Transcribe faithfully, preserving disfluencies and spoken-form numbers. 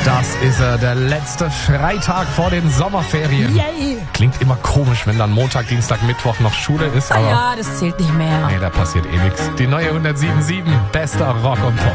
Das ist er, der letzte Freitag vor den Sommerferien. Yay! Klingt immer komisch, wenn dann Montag, Dienstag, Mittwoch noch Schule ist, aber Ja, das zählt nicht mehr. nee, da passiert eh nichts. Die neue hundertsieben Komma sieben, bester Rock und Pop.